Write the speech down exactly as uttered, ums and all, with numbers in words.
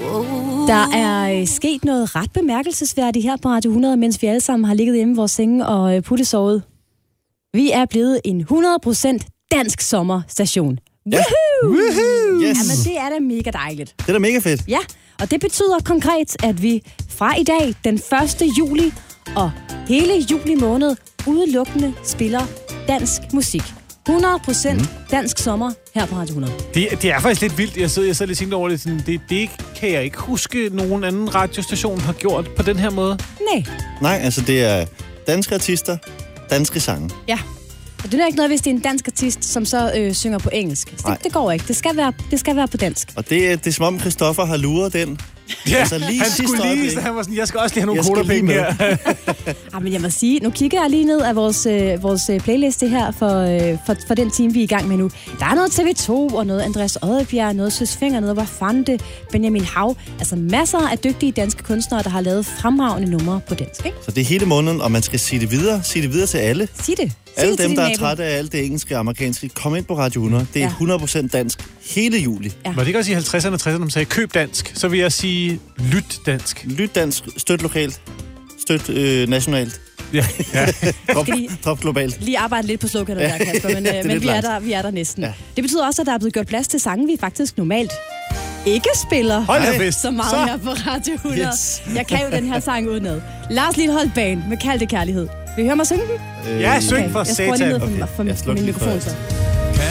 Der er sket noget ret bemærkelsesværdigt her på Radio hundrede, mens vi alle sammen har ligget hjemme i vores senge og puttesovet. Vi er blevet en hundrede procent dansk sommerstation. Ja. Woohoo! Woohoo! Yes. Jamen, det er da mega dejligt. Det er da mega fedt. Ja, og det betyder konkret, at vi fra i dag, den første juli og hele juli måned, udelukkende spiller dansk musik. hundrede procent mm. dansk sommer her på Radio hundrede. Det, det er faktisk lidt vildt. Jeg sidder, jeg sidder lidt tænkt over det. Sådan, det. Det kan jeg ikke huske, nogen anden radiostation har gjort på den her måde. Nej. Nej, altså det er danske artister, danske sange. Ja. Og det er ikke noget, hvis det er en dansk artist, som så øh, synger på engelsk. Det, det går ikke. Det skal være, det skal være på dansk. Og det, det er som om Christoffer har luret den. Ja, altså lige han sidste skulle lige, øjeblik. han var sådan, jeg skal også lige have nogle cola-penge her. Ja, men jeg må sige, nu kigger jeg lige ned af vores, øh, vores playliste her for, øh, for, for den time, vi er i gang med nu. Der er noget T V to og noget Andreas Oddbjerg, noget Søs Fenger, noget Hvor Fande, Benjamin Hav. Altså masser af dygtige danske kunstnere, der har lavet fremragende numre på dansk, ikke? Så det er hele måneden, og man skal sige det videre. Sige det videre til alle. Sig det. Alle dem, der er trætte af alt det engelske og amerikanske, kom ind på Radio hundrede. Det er ja. hundrede procent dansk hele juli. Ja. Var det ikke også i halvtredserne og tresserne, når man sagde køb dansk? Så vil jeg sige lyt dansk. Lyt dansk, støt lokalt, støt øh, nationalt. Ja. ja. drop, drop globalt. Lige arbejde lidt på sloganet der, Kasper, men, øh, men vi, er der, vi er der næsten. Ja. Det betyder også, at der er blevet gjort plads til sange, vi faktisk normalt ikke spiller Hold så meget så. her på Radio hundrede. Yes. Jeg kan jo den her sang udenad. Lars Lilholt Band med Kald det kærlighed. Vil I høre mig synge den? Øh, ja, syng okay. for satan. Jeg skruer lige ned for, okay. for, for min mikrofon så.